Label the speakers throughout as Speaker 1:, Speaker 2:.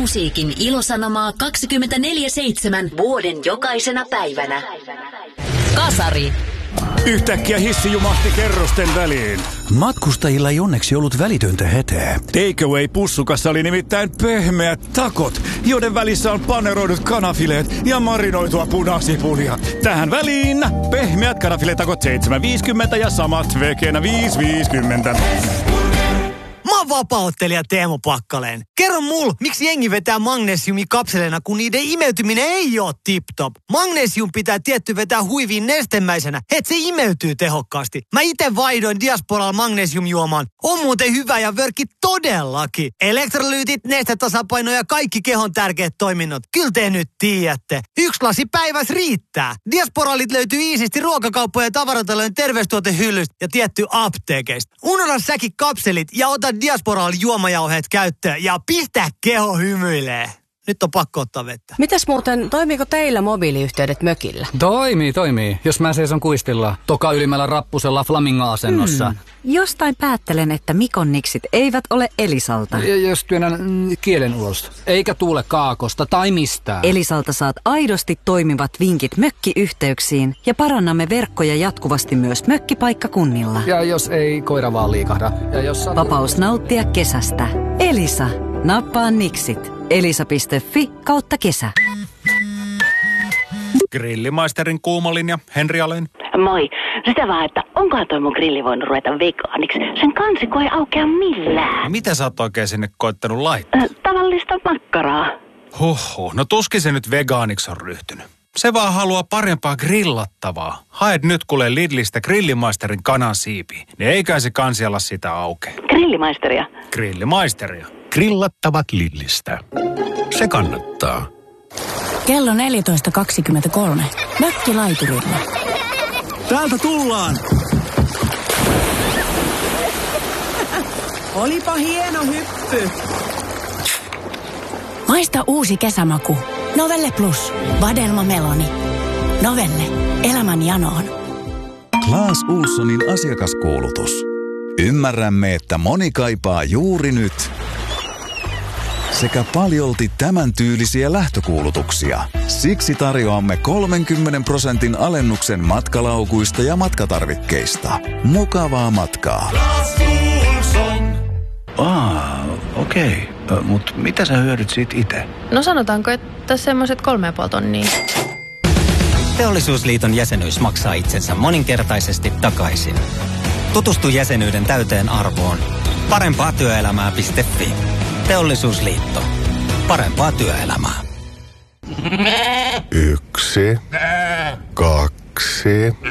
Speaker 1: musiikin ilosanomaa 24/7 vuoden jokaisena päivänä. Kasari.
Speaker 2: Yhtäkkiä hissi jumahti kerrosten väliin.
Speaker 3: Matkustajilla ei onneksi ollut välitöntä hätää.
Speaker 2: Takeaway-pussukassa oli nimittäin pehmeät takot, joiden välissä on paneroidut kanafileet ja marinoitua punasipulia. Tähän väliin pehmeät kanafiletakot 7,50 ja samat vegenä 5,50.
Speaker 4: Mä oon vapaa-ottelija Teemu Pakkaleen. Kerro mul, miksi jengi vetää magnesiumikapseleina, kun niiden imeytyminen ei oo tip-top. Magnesium pitää tietty vetää huiviin nestemäisenä, et se imeytyy tehokkaasti. Mä ite vaihdoin Diasporalla magnesiumjuomaan. On muuten hyvä ja vörkki todellakin. Elektrolyytit, nestetasapaino ja kaikki kehon tärkeät toiminnot. Kyllä te nyt tiedätte. 1 lasi päivässä riittää. Diasporalit löytyy iisisti ruokakauppojen ja tavaratalojen terveystuotehyllystä ja tietty apteekeista. Unohda säkin kapselit ja ota Diasporal juomajauheet käyttöön ja pistä keho hymyilee. Nyt on pakko ottaa vettä.
Speaker 5: Mitäs muuten, toimiiko teillä mobiiliyhteydet mökillä?
Speaker 6: Toimii. Jos mä seison kuistilla, toka ylimmällä rappusella flamingo-asennossa.
Speaker 7: Jostain päättelen, että Mikon niksit eivät ole Elisalta.
Speaker 6: Jos työnnän kielen ulos, eikä tuule kaakosta tai mistään.
Speaker 7: Elisalta saat aidosti toimivat vinkit mökkiyhteyksiin ja parannamme verkkoja jatkuvasti myös mökkipaikkakunnilla.
Speaker 6: Ja jos ei koira vaan liikahda. Ja jos
Speaker 7: Vapaus nauttia kesästä. Elisa. Nappaa niksit. Elisa.fi/kesä.
Speaker 8: Grillimaisterin kuumalinja, Henri Alén.
Speaker 9: Moi. Sitä vaan, että onkohan toi mun grilli voinut ruveta vegaaniksi. Sen kansikko ei aukea millään.
Speaker 8: Mitä sä oot oikein sinne koittanut laittaa?
Speaker 9: Tavallista makkaraa.
Speaker 8: Huhhuh, no tuskin se nyt vegaaniksi on ryhtynyt. Se vaan haluaa parempaa grillattavaa. Haet nyt kuule Lidlistä Grillimaisterin kanansiipiä. Niin eikä se kansialla sitä auke.
Speaker 9: Grillimaisteria?
Speaker 8: Grillimaisteria.
Speaker 3: Grillattavat Lidlistä. Se kannattaa.
Speaker 5: Kello 14.23. Mökkilaiturilla.
Speaker 4: Täältä tullaan!
Speaker 5: Olipa hieno hyppy. Maista uusi kesämaku. Novelle Plus. Vadelma Meloni. Novelle. Elämän janoon.
Speaker 10: Clas Ohlsonin asiakaskuulutus. Ymmärrämme, että moni kaipaa juuri nyt sekä paljolti tämän tyylisiä lähtökuulutuksia. Siksi tarjoamme 30% alennuksen matkalaukuista ja matkatarvikkeista. Mukavaa matkaa.
Speaker 3: Okei. Mut mitä sä hyödyt siitä itse?
Speaker 11: No sanotaanko, että semmoiset 3,5 tonnia.
Speaker 12: Teollisuusliiton jäsenyys maksaa itsensä moninkertaisesti takaisin. Tutustu jäsenyyden täyteen arvoon. Parempaatyöelämää.fi. Teollisuusliitto. Parempaa työelämää.
Speaker 13: 1, 2,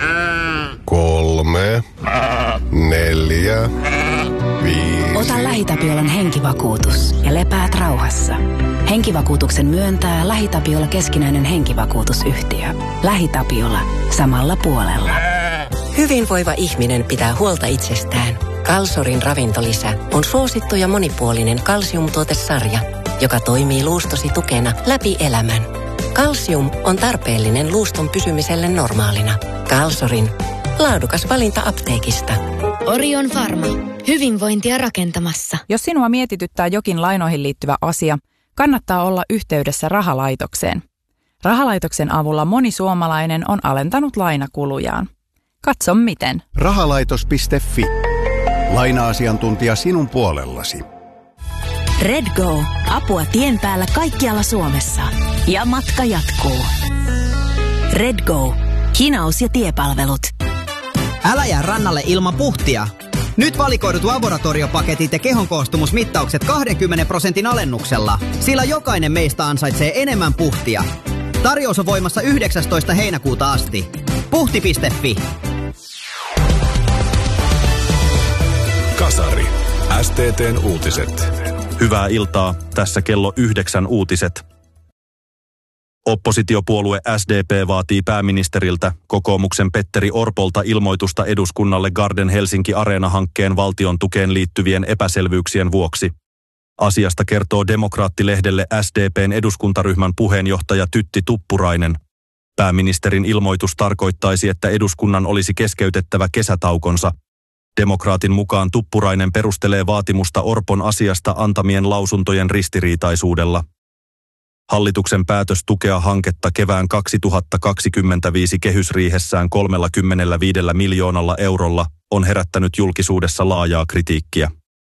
Speaker 13: 3, 4, 5.
Speaker 5: Ota LähiTapiolan henkivakuutus ja lepäät rauhassa. Henkivakuutuksen myöntää LähiTapiola keskinäinen henkivakuutusyhtiö. LähiTapiola. Samalla puolella.
Speaker 14: Hyvinvoiva ihminen pitää huolta itsestään. Kalsorin ravintolisä on suosittu ja monipuolinen kalsiumtuotesarja, joka toimii luustosi tukena läpi elämän. Kalsium on tarpeellinen luuston pysymiselle normaalina. Kalsorin. Laadukas valinta apteekista.
Speaker 15: Orion Pharma. Hyvinvointia rakentamassa.
Speaker 16: Jos sinua mietityttää jokin lainoihin liittyvä asia, kannattaa olla yhteydessä Rahalaitokseen. Rahalaitoksen avulla moni suomalainen on alentanut lainakulujaan. Katso miten.
Speaker 17: Rahalaitos.fi. Laina-asiantuntija sinun puolellasi.
Speaker 5: RedGo. Apua tien päällä kaikkialla Suomessa. Ja matka jatkuu. RedGo. Hinaus- ja tiepalvelut.
Speaker 18: Älä jää rannalle ilman puhtia. Nyt valikoidut laboratoriopaketit ja kehonkoostumusmittaukset 20% alennuksella, sillä jokainen meistä ansaitsee enemmän puhtia. Tarjous on voimassa 19. heinäkuuta asti. Puhti.fi.
Speaker 19: Kasari. STT:n uutiset.
Speaker 20: Hyvää iltaa. Tässä kello 9 uutiset. Oppositiopuolue SDP vaatii pääministeriltä kokoomuksen Petteri Orpolta ilmoitusta eduskunnalle Garden Helsinki Areena-hankkeen valtion tukeen liittyvien epäselvyyksien vuoksi. Asiasta kertoo Demokraatti-lehdelle SDP:n eduskuntaryhmän puheenjohtaja Tytti Tuppurainen. Pääministerin ilmoitus tarkoittaisi, että eduskunnan olisi keskeytettävä kesätaukonsa. Demokraatin mukaan Tuppurainen perustelee vaatimusta Orpon asiasta antamien lausuntojen ristiriitaisuudella. Hallituksen päätös tukea hanketta kevään 2025 kehysriihessään 35 miljoonalla eurolla on herättänyt julkisuudessa laajaa kritiikkiä.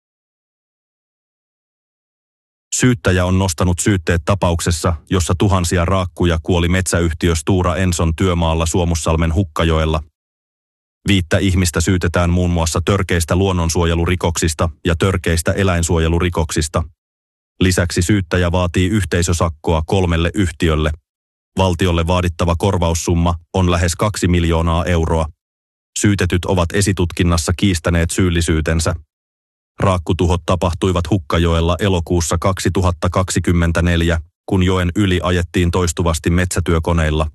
Speaker 20: Syyttäjä on nostanut syytteet tapauksessa, jossa tuhansia raakkuja kuoli metsäyhtiö Stora Enson työmaalla Suomussalmen Hukkajoella. 5 ihmistä syytetään muun muassa törkeistä luonnonsuojelurikoksista ja törkeistä eläinsuojelurikoksista. Lisäksi syyttäjä vaatii yhteisösakkoa 3 yhtiölle. Valtiolle vaadittava korvaussumma on lähes 2 miljoonaa euroa. Syytetyt ovat esitutkinnassa kiistäneet syyllisyytensä. Raakkutuhot tapahtuivat Hukkajoella elokuussa 2024, kun joen yli ajettiin toistuvasti metsätyökoneilla.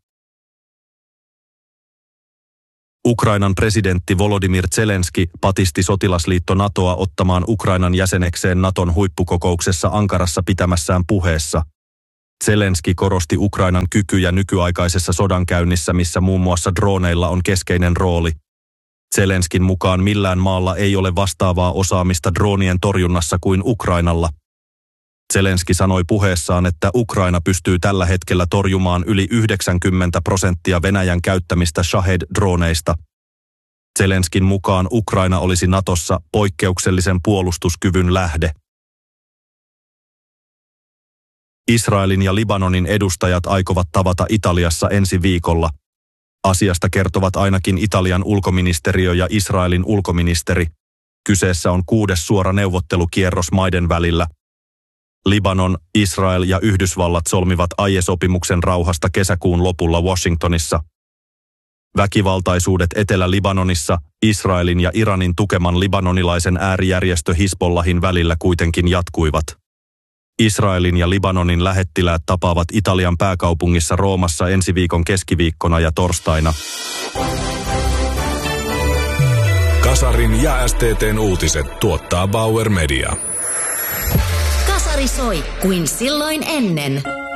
Speaker 20: Ukrainan presidentti Volodymyr Zelenski patisti sotilasliitto NATOa ottamaan Ukrainan jäsenekseen NATOn huippukokouksessa Ankarassa pitämässään puheessa. Zelenski korosti Ukrainan kykyjä nykyaikaisessa sodankäynnissä, missä muun muassa droneilla on keskeinen rooli. Zelenskin mukaan millään maalla ei ole vastaavaa osaamista droonien torjunnassa kuin Ukrainalla. Zelenski sanoi puheessaan, että Ukraina pystyy tällä hetkellä torjumaan yli 90% Venäjän käyttämistä Shahed-droneista. Zelenskin mukaan Ukraina olisi NATOssa poikkeuksellisen puolustuskyvyn lähde. Israelin ja Libanonin edustajat aikovat tavata Italiassa ensi viikolla. Asiasta kertovat ainakin Italian ulkoministeriö ja Israelin ulkoministeri. Kyseessä on 6. suora neuvottelukierros maiden välillä. Libanon, Israel ja Yhdysvallat solmivat aiesopimuksen rauhasta kesäkuun lopulla Washingtonissa. Väkivaltaisuudet Etelä-Libanonissa, Israelin ja Iranin tukeman libanonilaisen äärijärjestö Hisbollahin välillä kuitenkin jatkuivat. Israelin ja Libanonin lähettiläät tapaavat Italian pääkaupungissa Roomassa ensi viikon keskiviikkona ja torstaina.
Speaker 19: Kasarin ja STT:n uutiset tuottaa Bauer Media.
Speaker 1: Kasari soi kuin silloin ennen.